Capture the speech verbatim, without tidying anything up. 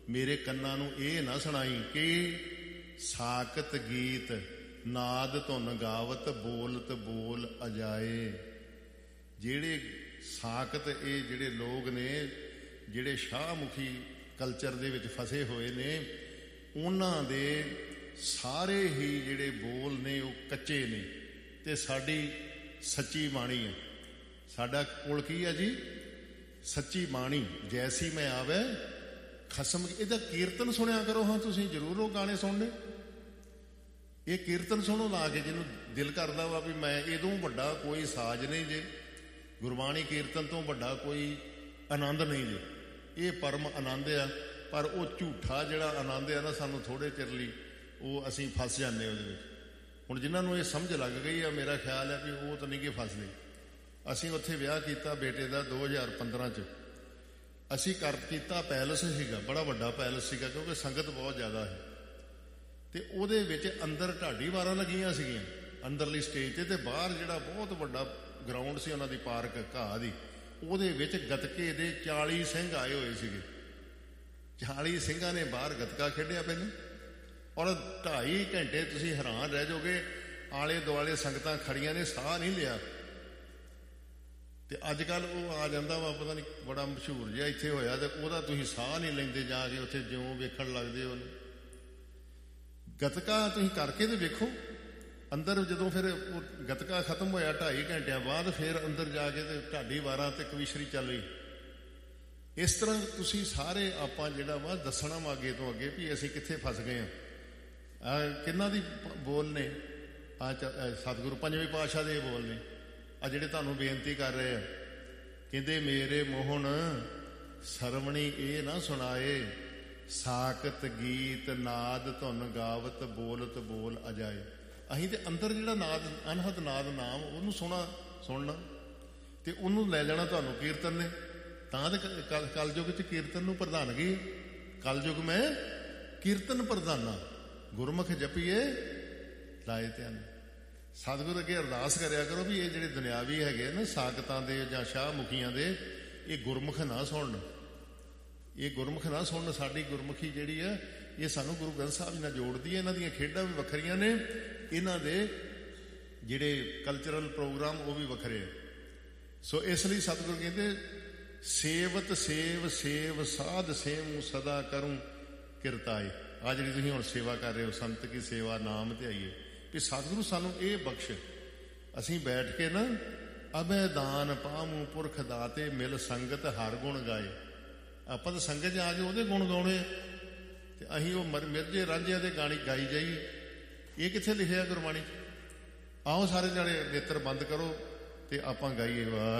ਮੇਰੇ ਕੰਨਾਂ ਨੂੰ ਇਹ ਨਾ ਸੁਣਾਈ ਕਿ ਸਾਕਤ ਗੀਤ ਨਾਦ ਧੁਨ ਗਾਵਤ ਬੋਲਤ ਬੋਲ ਅਜਾਏ। ਜਿਹੜੇ ਸਾਕਤ, ਇਹ ਜਿਹੜੇ ਲੋਕ ਨੇ ਜਿਹੜੇ ਸ਼ਾਹਮੁਖੀ ਕਲਚਰ ਦੇ ਵਿੱਚ ਫਸੇ ਹੋਏ ਨੇ, ਉਹਨਾਂ ਦੇ ਸਾਰੇ ਹੀ ਜਿਹੜੇ ਬੋਲ ਨੇ ਉਹ ਕੱਚੇ ਨੇ। ਤੇ ਸਾਡੀ ਸੱਚੀ ਬਾਣੀ ਹੈ, ਸਾਡਾ ਕੋਲ ਕੀ ਹੈ ਜੀ? ਸੱਚੀ ਬਾਣੀ। ਜੈਸੀ ਮੈਂ ਆਵੇ ਖਸਮ। ਇਹਦਾ ਕੀਰਤਨ ਸੁਣਿਆ ਕਰੋ। ਹਾਂ ਤੁਸੀਂ ਜ਼ਰੂਰ ਉਹ ਗਾਣੇ ਸੁਣਨੇ, ਇਹ ਕੀਰਤਨ ਸੁਣੋ ਲਾ ਕੇ, ਜਿਹਨੂੰ ਦਿਲ ਕਰਦਾ ਵਾ ਵੀ ਮੈਂ ਇਹਦੋਂ ਵੱਡਾ ਕੋਈ ਸਾਜ਼ ਨਹੀਂ ਜੇ, ਗੁਰਬਾਣੀ ਕੀਰਤਨ ਤੋਂ ਵੱਡਾ ਕੋਈ ਆਨੰਦ ਨਹੀਂ ਜੇ। ਇਹ ਪਰਮ ਆਨੰਦ ਆ, ਪਰ ਉਹ ਝੂਠਾ ਜਿਹੜਾ ਆਨੰਦ ਆ ਨਾ, ਸਾਨੂੰ ਥੋੜ੍ਹੇ ਚਿਰ ਲਈ ਉਹ ਅਸੀਂ ਫਸ ਜਾਂਦੇ ਉਹਦੇ ਵਿੱਚ। ਹੁਣ ਜਿਨ੍ਹਾਂ ਨੂੰ ਇਹ ਸਮਝ ਲੱਗ ਗਈ ਆ, ਮੇਰਾ ਖਿਆਲ ਹੈ ਵੀ ਉਹ ਤਾਂ ਨਹੀਂ ਗੇ ਫਸਦੇ। ਅਸੀਂ ਉੱਥੇ ਵਿਆਹ ਕੀਤਾ ਬੇਟੇ ਦਾ ਦੋ ਹਜ਼ਾਰ ਪੰਦਰਾਂ 'ਚ। ਅਸੀਂ ਕਰ ਕੀਤਾ ਪੈਲਸ ਸੀਗਾ, ਬੜਾ ਵੱਡਾ ਪੈਲਸ ਸੀਗਾ, ਕਿਉਂਕਿ ਸੰਗਤ ਬਹੁਤ ਜ਼ਿਆਦਾ ਹੈ। ਅਤੇ ਉਹਦੇ ਵਿੱਚ ਅੰਦਰ ਢਾਡੀ ਵਾਰਾਂ ਲੱਗੀਆਂ ਸੀਗੀਆਂ ਅੰਦਰਲੀ ਸਟੇਜ 'ਤੇ, ਅਤੇ ਬਾਹਰ ਜਿਹੜਾ ਬਹੁਤ ਵੱਡਾ ਗਰਾਊਂਡ ਸੀ ਉਹਨਾਂ ਦੀ, ਪਾਰਕ ਘਾਹ ਦੀ, ਉਹਦੇ ਵਿੱਚ ਗੱਤਕੇ ਦੇ ਚਾਲੀ ਸਿੰਘ ਆਏ ਹੋਏ ਸੀਗੇ। ਚਾਲੀ ਸਿੰਘਾਂ ਨੇ ਬਾਹਰ ਗੱਤਕਾ ਖੇਡਿਆ ਪਹਿਲਾਂ, ਔਰ ਢਾਈ ਘੰਟੇ ਤੁਸੀਂ ਹੈਰਾਨ ਰਹਿ ਜਾਓਗੇ। ਆਲੇ ਦੁਆਲੇ ਸੰਗਤਾਂ ਖੜੀਆਂ ਨੇ, ਸਾਹ ਨਹੀਂ ਲਿਆ। ਤੇ ਅੱਜ ਕੱਲ੍ਹ ਉਹ ਆ ਜਾਂਦਾ ਵਾ, ਪਤਾ ਨਹੀਂ ਬੜਾ ਮਸ਼ਹੂਰ ਜਿਹਾ ਇੱਥੇ ਹੋਇਆ, ਤੇ ਉਹਦਾ ਤੁਸੀਂ ਸਾਹ ਨਹੀਂ ਲੈਂਦੇ ਜਾ ਕੇ ਉੱਥੇ, ਜਿਉਂ ਵੇਖਣ ਲੱਗਦੇ ਹੋ। ਗੱਤਕਾ ਤੁਸੀਂ ਕਰਕੇ ਤੇ ਵੇਖੋ ਅੰਦਰ। ਜਦੋਂ ਫਿਰ ਉਹ ਗੱਤਕਾ ਖਤਮ ਹੋਇਆ ਢਾਈ ਘੰਟਿਆਂ ਬਾਅਦ, ਫਿਰ ਅੰਦਰ ਜਾ ਕੇ ਤੇ ਢਾਡੀ ਵਾਰਾਂ ਤੇ ਕਵੀਸ਼ਰੀ ਚੱਲ ਰਹੀ। ਇਸ ਤਰ੍ਹਾਂ ਤੁਸੀਂ ਸਾਰੇ ਆਪਾਂ ਜਿਹੜਾ ਵਾ ਦੱਸਣਾ ਵਾ ਅੱਗੇ ਤੋਂ ਅੱਗੇ ਵੀ ਅਸੀਂ ਕਿੱਥੇ ਫਸ ਗਏ ਹਾਂ। ਆ ਕਿਹਨਾਂ ਦੀ ਬੋਲ ਨੇ? ਆ ਸਤਿਗੁਰੂ ਪੰਜਵੇਂ ਪਾਤਸ਼ਾਹ ਦੇ ਬੋਲ ਨੇ, ਆ ਜਿਹੜੇ ਤੁਹਾਨੂੰ ਬੇਨਤੀ ਕਰ ਰਹੇ ਆ। ਕਹਿੰਦੇ ਮੇਰੇ ਮੋਹਣ ਸਰਵਣੀ ਇਹ ਨਾ ਸੁਣਾਏ, ਸਾਕਤ ਗੀਤ ਨਾਦ ਧੁਨ ਗਾਵਤ ਬੋਲਤ ਬੋਲ ਅਜਾਏ। ਅਸੀਂ ਤੇ ਅੰਦਰ ਜਿਹੜਾ ਨਾਦ, ਅਨਹਦ ਨਾਦ ਨਾਮ, ਉਹਨੂੰ ਸੁਣਾ ਸੁਣਨਾ ਤੇ ਉਹਨੂੰ ਲੈ ਜਾਣਾ ਤੁਹਾਨੂੰ ਕੀਰਤਨ ਨੇ। ਤਾਂ ਤੇ ਕਲਯੁਗ 'ਚ ਕੀਰਤਨ ਨੂੰ ਪ੍ਰਧਾਨਗੀ। ਕਲਯੁਗ ਮੈਂ ਕੀਰਤਨ ਪ੍ਰਧਾਨਾ, ਗੁਰਮੁਖ ਜਪੀਏ ਲਾਏ ਧਿਆਨ। ਸਤਿਗੁਰ ਅੱਗੇ ਅਰਦਾਸ ਕਰਿਆ ਕਰੋ ਵੀ ਇਹ ਜਿਹੜੇ ਦੁਨਿਆਵੀ ਹੈਗੇ ਨਾ ਸਾਕਤਾਂ ਦੇ ਜਾਂ ਸ਼ਾਹਮੁਖੀਆਂ ਦੇ, ਇਹ ਗੁਰਮੁਖ ਨਾ ਸੁਣਨ, ਇਹ ਗੁਰਮੁਖ ਨਾ ਸੁਣਨ। ਸਾਡੀ ਗੁਰਮੁਖੀ ਜਿਹੜੀ ਆ ਇਹ ਸਾਨੂੰ ਗੁਰੂ ਗ੍ਰੰਥ ਸਾਹਿਬ ਜੀ ਨਾਲ ਜੋੜਦੀ ਹੈ। ਇਹਨਾਂ ਦੀਆਂ ਖੇਡਾਂ ਵੀ ਵੱਖਰੀਆਂ ਨੇ, ਇਹਨਾਂ ਦੇ ਜਿਹੜੇ ਕਲਚਰਲ ਪ੍ਰੋਗਰਾਮ ਉਹ ਵੀ ਵੱਖਰੇ ਆ। ਸੋ ਇਸ ਲਈ ਸਤਿਗੁਰ ਕਹਿੰਦੇ ਸੇਵਤ ਸੇਵ ਸੇਵ ਸਾਧ ਸੇਵ ਸਦਾ ਕਰੂੰ ਕਿਰਤਾਏ। ਆ ਜਿਹੜੀ ਤੁਸੀਂ ਹੁਣ ਸੇਵਾ ਕਰ ਰਹੇ ਹੋ, ਸੰਤ ਕੀ ਸੇਵਾ ਨਾਮ ਧਿਆਈਏ, ਵੀ ਸਤਿਗੁਰੂ ਸਾਨੂੰ ਇਹ ਬਖਸ਼, ਅਸੀਂ ਬੈਠ ਕੇ ਨਾ ਅਬੈ ਦਾਨ ਪਾਮੂ ਪੁਰਖ ਦਾਤੇ ਮਿਲ ਸੰਗਤ ਹਰ ਗੁਣ ਗਾਏ। ਆਪਾਂ ਤਾਂ ਸੰਗਤ 'ਚ ਆ ਕੇ ਉਹਦੇ ਗੁਣ ਗਾਉਣੇ, ਤੇ ਅਸੀਂ ਉਹ ਮਰ ਮਿਰਜੇ ਰਾਂਝਿਆਂ ਦੇ ਗਾਣੇ ਗਾਈ ਜਾਈਏ। ਇਹ ਕਿੱਥੇ ਲਿਖਿਆ ਗੁਰਬਾਣੀ 'ਚ? ਆਓ ਸਾਰੇ ਜਾਣੇ ਨੇਤਰ ਬੰਦ ਕਰੋ ਤੇ ਆਪਾਂ ਗਾਈਏ ਵਾਹ